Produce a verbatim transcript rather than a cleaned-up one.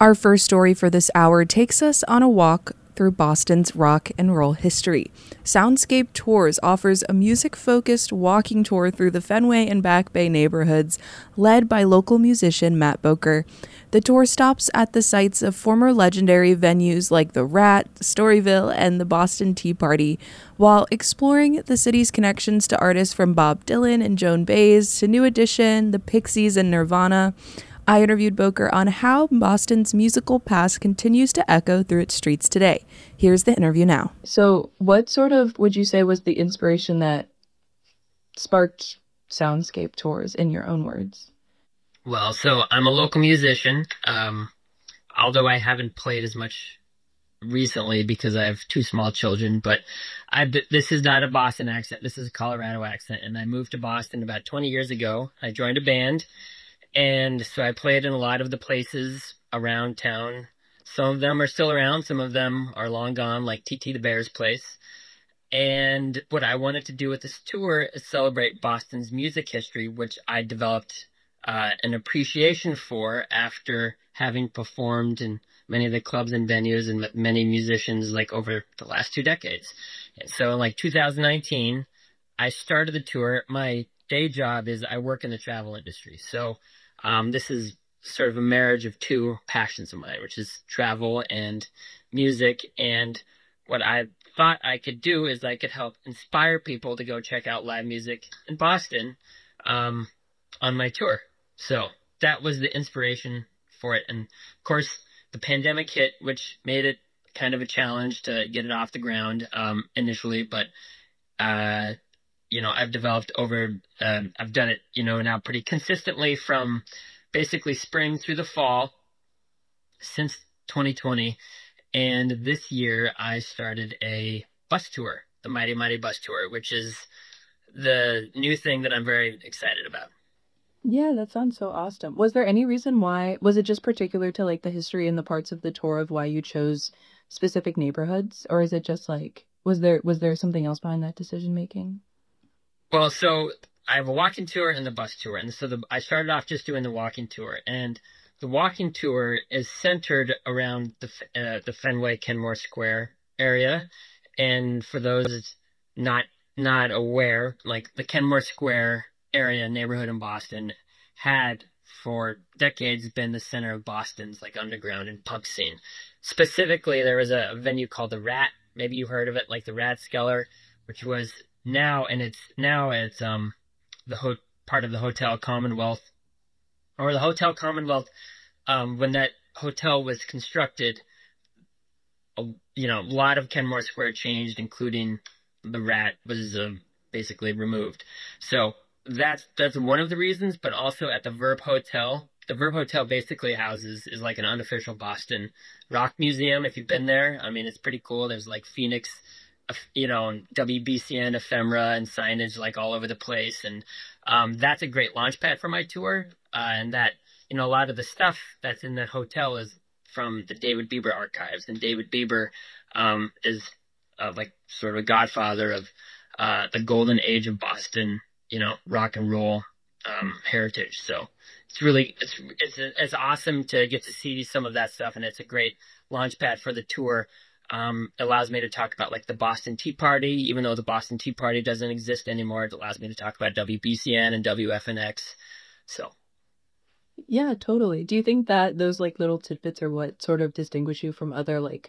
Our first story for this hour takes us on a walk through Boston's rock and roll history. Soundscape Tours offers a music-focused walking tour through the Fenway and Back Bay neighborhoods, led by local musician Matt Boker. The tour stops at the sites of former legendary venues like the Rat, Storyville, and the Boston Tea Party, while exploring the city's connections to artists from Bob Dylan and Joan Baez to New Edition, the Pixies, and Nirvana. I interviewed Boker on how Boston's musical past continues to echo through its streets today. Here's the interview now. So what sort of would you say was the inspiration that sparked Soundscape Tours, in your own words? Well, so I'm a local musician, um, although I haven't played as much recently because I have two small children, but I, this is not a Boston accent. This is a Colorado accent, and I moved to Boston about twenty years ago. I joined a band. And so I played in a lot of the places around town. Some of them are still around. Some of them are long gone, like T T the Bear's place. And what I wanted to do with this tour is celebrate Boston's music history, which I developed uh, an appreciation for after having performed in many of the clubs and venues and many musicians like over the last two decades. And so in like two thousand nineteen, I started the tour. My day job is I work in the travel industry. So Um, this is sort of a marriage of two passions of mine, which is travel and music. And what I thought I could do is I could help inspire people to go check out live music in Boston um, on my tour. So that was the inspiration for it. And of course, the pandemic hit, which made it kind of a challenge to get it off the ground um, initially. But uh you know, I've developed over, uh, I've done it, you know, now pretty consistently from basically spring through the fall since twenty twenty. And this year I started a bus tour, the Mighty Mighty Bus Tour, which is the new thing that I'm very excited about. Yeah, that sounds so awesome. Was there any reason why, was it just particular to like the history and the parts of the tour of why you chose specific neighborhoods? Or is it just like, was there, was there something else behind that decision making? Well, so I have a walking tour and the bus tour. And so the, I started off just doing the walking tour. And the walking tour is centered around the uh, the Fenway Kenmore Square area. And for those not not aware, like the Kenmore Square area neighborhood in Boston had for decades been the center of Boston's like underground and punk scene. Specifically, there was a venue called the Rat. Maybe you heard of it, like the Rathskeller, which was now, and it's now it's um the ho- part of the Hotel Commonwealth, or the Hotel Commonwealth. Um, when that hotel was constructed, a, you know, a lot of Kenmore Square changed, including the Rat was uh, basically removed. So that's that's one of the reasons. But also at the Verb Hotel, the Verb Hotel basically houses is like an unofficial Boston rock museum. If you've been there, I mean, it's pretty cool. There's like Phoenix, you know, W B C N ephemera and signage like all over the place. And um, that's a great launch pad for my tour. Uh, and that, you know, a lot of the stuff that's in the hotel is from the David Bieber archives. And David Bieber um, is uh, like sort of a godfather of uh, the golden age of Boston, you know, rock and roll um, heritage. So it's really, it's, it's, it's awesome to get to see some of that stuff. And it's a great launch pad for the tour. Um, allows me to talk about like the Boston Tea Party, even though the Boston Tea Party doesn't exist anymore. It allows me to talk about W B C N and W F N X. So, yeah, totally. Do you think that those like little tidbits are what sort of distinguish you from other like